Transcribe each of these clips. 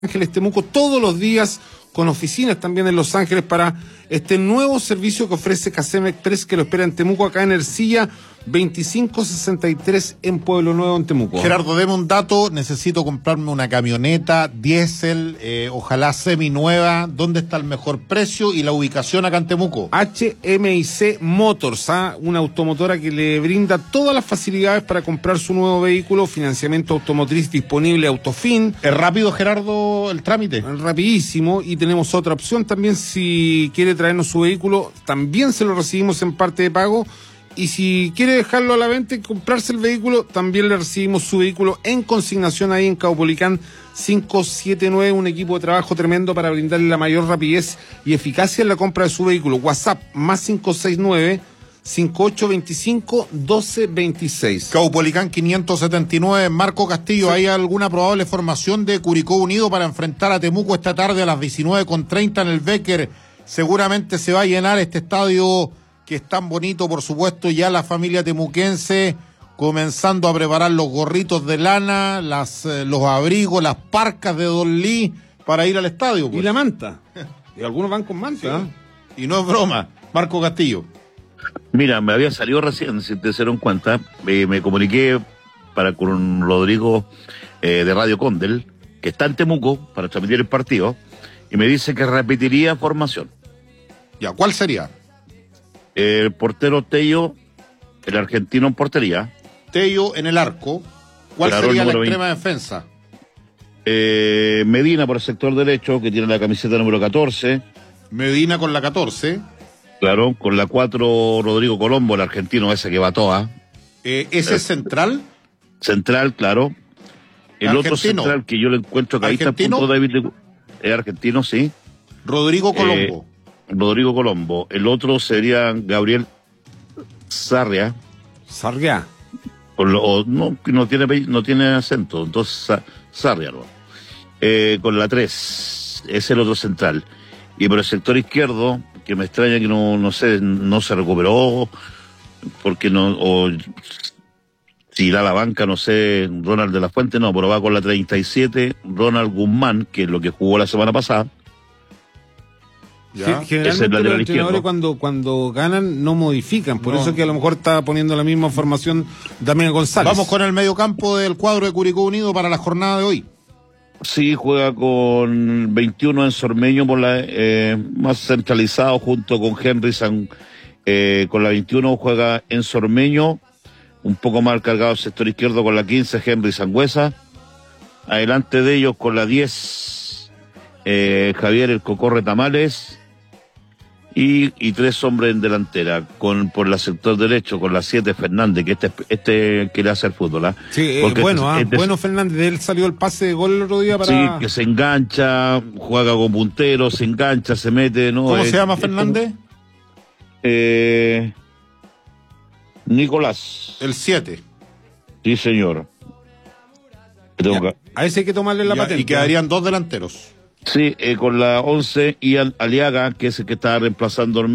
Ángeles Temuco todos los días, con oficinas también en Los Ángeles para este nuevo servicio que ofrece Casema Express, que lo espera en Temuco, acá en Ercilla 2563 en Pueblo Nuevo, en Temuco. Gerardo, deme un dato, necesito comprarme una camioneta diésel, ojalá seminueva. ¿Dónde está el mejor precio y la ubicación acá en Temuco? HMIC Motors, una automotora que le brinda todas las facilidades para comprar su nuevo vehículo, financiamiento automotriz disponible, Autofin. ¿Es rápido, Gerardo, el trámite? Rapidísimo, y tenemos otra opción también, si quiere traernos su vehículo, también se lo recibimos en parte de pago. Y si quiere dejarlo a la venta y comprarse el vehículo, también le recibimos su vehículo en consignación ahí en Caupolicán 579, un equipo de trabajo tremendo para brindarle la mayor rapidez y eficacia en la compra de su vehículo. WhatsApp más 569-5825-1226. Caupolicán 579, Marco Castillo, sí. ¿Hay alguna probable formación de Curicó Unido para enfrentar a Temuco esta tarde a las 19:30 en el Becker? Seguramente se va a llenar este estadio que es tan bonito, por supuesto. Ya la familia temuquense comenzando a preparar los gorritos de lana, los abrigos, las parcas de Don Lee para ir al estadio, pues. Y la manta. Y algunos van con manta. Sí. Y no es broma. Marco Castillo. Mira, me había salido recién, si te dieron cuenta, me comuniqué con Rodrigo de Radio Condel, que está en Temuco, para transmitir el partido, y me dice que repetiría formación. ¿Ya cuál sería? El portero Tello, el argentino en portería. Tello en el arco. ¿Cuál claro, sería la 20. extrema defensa? Medina por el sector derecho, que tiene la camiseta número 14. Medina con la 14. Claro, con la 4 Rodrigo Colombo, el argentino ese que va toda. ¿Ese es central? Central, claro. El argentino. Otro central que yo le encuentro que ahí está el punto David, es argentino, sí. Rodrigo Colombo. Rodrigo Colombo. El otro sería Gabriel Sarria. Sarria. No tiene acento, entonces Sarria, ¿no? Con la 3, es el otro central. Y por el sector izquierdo, que me extraña que no se recuperó, porque si da la banca, no sé, Ronald de la Fuente, no, pero va con la 37, Ronald Guzmán, que es lo que jugó la semana pasada. ¿Ya? Generalmente los entrenadores cuando ganan no modifican, por eso que a lo mejor está poniendo la misma formación Damián González. Vamos con el mediocampo del cuadro de Curicó Unido para la jornada de hoy. Sí, juega con 21 en Sormeño por más centralizado junto con Henry con la 21 juega en Sormeño, un poco más cargado el sector izquierdo con la 15 Henry Sangüesa, adelante de ellos con la 10 Javier el Cocorre Tamales y 3 hombres en delantera, por el sector derecho con la 7 Fernández, que este quiere hacer fútbol, ¿ah? Sí, bueno Fernández, de él salió el pase de gol el otro día para... Sí, que se engancha, juega con punteros, se engancha, se mete, ¿no? ¿Cómo se llama Fernández? Nicolás. El 7. Sí, señor. A ese hay que tomarle la patente. Y quedarían 2 delanteros. Sí, con la 11 Ian Aliaga, que es el que está reemplazando a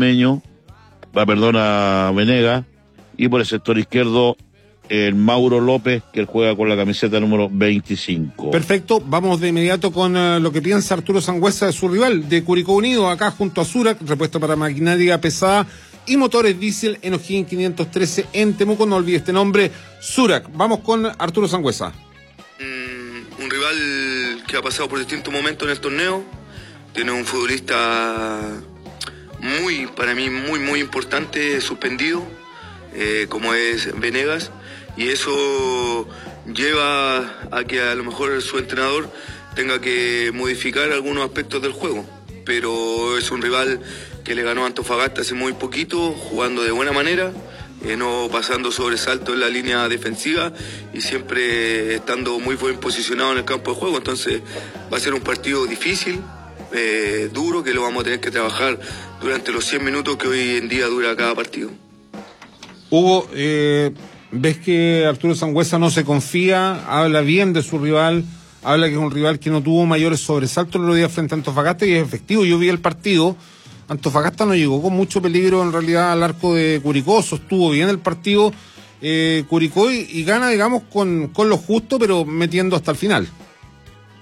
Venega, y por el sector izquierdo el Mauro López, que él juega con la camiseta número 25. Perfecto, vamos de inmediato con lo que piensa Arturo Sangüesa de su rival, de Curicó Unido, acá junto a Zurac, repuesto para maquinaria pesada y motores diésel en O'Higgins 513 en Temuco, no olvide este nombre, Zurac. Vamos con Arturo Sangüesa. Un rival que ha pasado por distintos momentos en el torneo, tiene un futbolista para mí muy importante, suspendido, como es Venegas, y eso lleva a que a lo mejor su entrenador tenga que modificar algunos aspectos del juego, pero es un rival que le ganó a Antofagasta hace muy poquito, jugando de buena manera, no pasando sobresalto en la línea defensiva y siempre estando muy buen posicionado en el campo de juego. Entonces va a ser un partido difícil, duro, que lo vamos a tener que trabajar durante los 100 minutos que hoy en día dura cada partido. Hugo, ves que Arturo Sangüesa no se confía, habla bien de su rival, habla que es un rival que no tuvo mayores sobresaltos el otro día frente a Antofagasta y es efectivo. Yo vi el partido. Antofagasta no llegó con mucho peligro en realidad al arco de Curicó, sostuvo bien el partido Curicó y gana, digamos, con lo justo, pero metiendo hasta el final.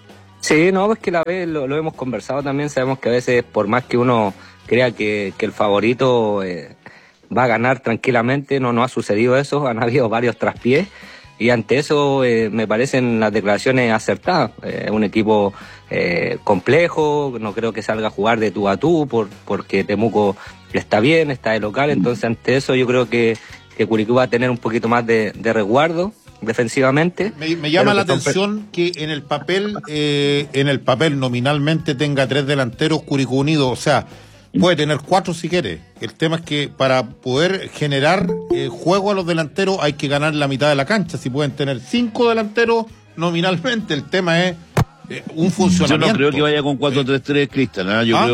Sí, no, es que la vez lo hemos conversado también, sabemos que a veces por más que uno crea que el favorito va a ganar tranquilamente, no ha sucedido eso, han habido varios traspiés y ante eso me parecen las declaraciones acertadas. Un equipo complejo, no creo que salga a jugar de tú a tú porque Temuco está bien, está de local, entonces ante eso yo creo que Curicó va a tener un poquito más de resguardo defensivamente. Me llama la atención que en el papel nominalmente tenga 3 delanteros Curicó Unido, o sea, puede tener 4 si quiere. El tema es que para poder generar juego a los delanteros hay que ganar la mitad de la cancha. Si pueden tener 5 delanteros nominalmente, el tema es un funcionamiento. Yo no creo que vaya con 4-3-3, Cristian, ¿eh? Yo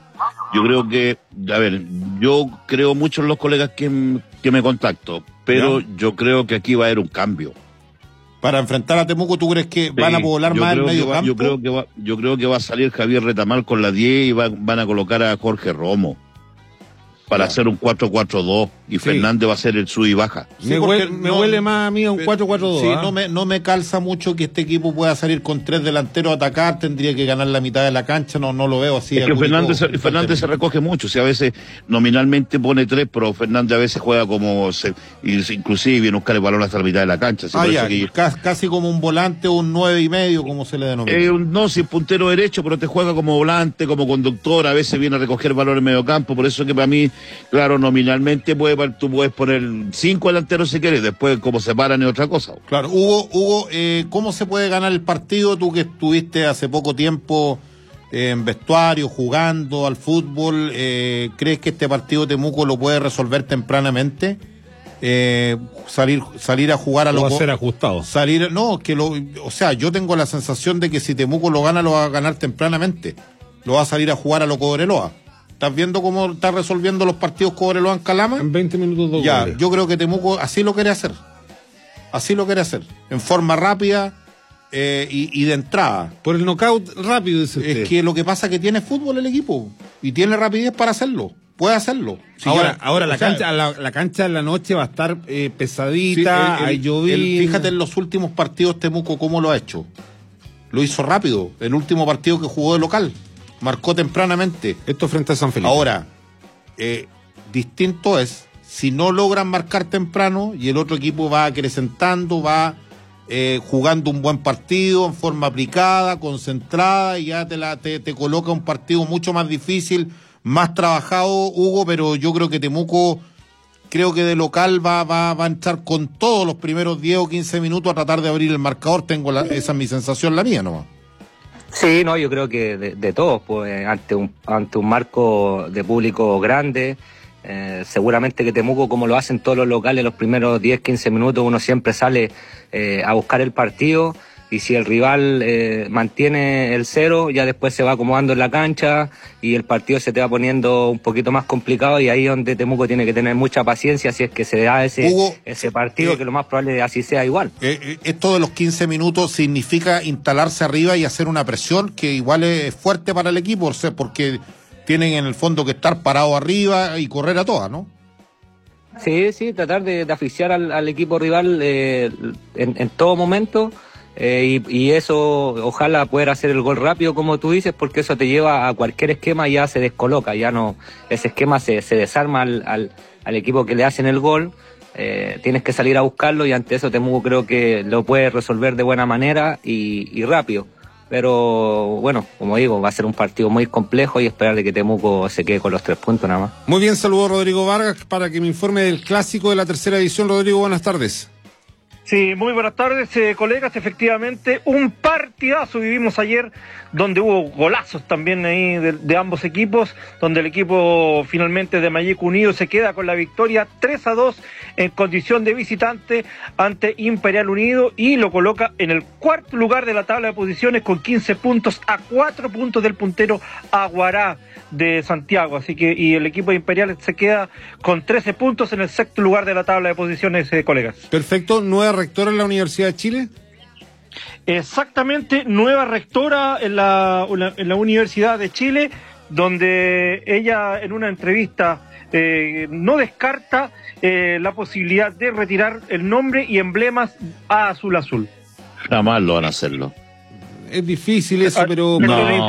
creo mucho en los colegas que me contacto, pero yo creo que aquí va a haber un cambio. Para enfrentar a Temuco, ¿tú crees que van a poblar más el medio campo? Yo creo que va a salir Javier Retamal con la 10 y van a colocar a Jorge Romo para hacer un 4-4-2 y Fernández va a ser el sub y baja. Me huele más a mí a un 4-4-2. Sí, no me calza mucho que este equipo pueda salir con 3 delanteros a atacar, tendría que ganar la mitad de la cancha, no lo veo así. Es que Fernández se recoge mucho, si a veces nominalmente pone 3, pero Fernández a veces juega inclusive viene a buscar el balón hasta la mitad de la cancha. Casi como un volante o un 9,5, como se le denomina. No, si es puntero derecho, pero te juega como volante, como conductor, a veces viene a recoger balón en medio campo, por eso que para mí, claro, nominalmente tú puedes poner 5 delanteros si quieres, después como se paran es otra cosa. Claro, Hugo, ¿cómo se puede ganar el partido? Tú que estuviste hace poco tiempo en vestuario, jugando al fútbol, ¿crees que este partido Temuco lo puede resolver tempranamente? Salir a jugar a lo que... ser ajustado. Yo tengo la sensación de que si Temuco lo gana, lo va a ganar tempranamente. Lo va a salir a jugar a lo Cobreloa. ¿Estás viendo cómo está resolviendo los partidos Cobreloa en Calama? En 20 minutos 2 goles. Yo creo que Temuco así lo quiere hacer. En forma rápida y de entrada. Por el knockout rápido, dice usted. Es que lo que pasa es que tiene fútbol el equipo. Y tiene rapidez para hacerlo. Puede hacerlo. Ahora la cancha en la noche va a estar pesadita, hay llovido. Fíjate en los últimos partidos Temuco cómo lo ha hecho. Lo hizo rápido. El último partido que jugó de local. Marcó tempranamente. Esto frente a San Felipe. Ahora, distinto es si no logran marcar temprano y el otro equipo va acrecentando, va jugando un buen partido en forma aplicada, concentrada, y ya te coloca un partido mucho más difícil, más trabajado, Hugo, pero yo creo que Temuco, de local va a entrar con todos los primeros 10 o 15 minutos a tratar de abrir el marcador. Esa es mi sensación, la mía nomás. Sí, yo creo que de todos, pues ante un marco de público grande, seguramente que Temuco, como lo hacen todos los locales, los primeros 10-15 minutos uno siempre sale a buscar el partido, y si el rival mantiene el 0, ya después se va acomodando en la cancha y el partido se te va poniendo un poquito más complicado, y ahí es donde Temuco tiene que tener mucha paciencia si es que se da ese partido, que lo más probable es así sea igual. Esto de los 15 minutos significa instalarse arriba y hacer una presión que igual es fuerte para el equipo, porque tienen en el fondo que estar parados arriba y correr a todas, ¿no? Sí, tratar de asfixiar al equipo rival en todo momento. Y eso, ojalá poder hacer el gol rápido, como tú dices, porque eso te lleva a cualquier esquema y ya se descoloca, ese esquema se desarma al equipo que le hacen el gol. Tienes que salir a buscarlo, y ante eso Temuco creo que lo puede resolver de buena manera y rápido. Pero bueno, como digo, va a ser un partido muy complejo y esperar de que Temuco se quede con los 3 puntos nada más. Muy bien, saludo a Rodrigo Vargas para que me informe del clásico de la tercera división. Rodrigo, buenas tardes. Sí, muy buenas tardes, colegas. Efectivamente, un partidazo vivimos ayer, donde hubo golazos también ahí de ambos equipos, donde el equipo finalmente de Mayeco Unido se queda con la victoria 3-2 en condición de visitante ante Imperial Unido, y lo coloca en el 4º lugar de la tabla de posiciones con 15 puntos, a 4 puntos del puntero Aguará de Santiago. Así que, y el equipo de Imperial se queda con 13 puntos en el 6º lugar de la tabla de posiciones, colegas. Perfecto. ¿Nueva rectora en la Universidad de Chile? Exactamente, nueva rectora en la Universidad de Chile, donde ella en una entrevista no descarta la posibilidad de retirar el nombre y emblemas a Azul Azul. Jamás lo van a hacerlo. Es difícil eso, pero... Esto No. le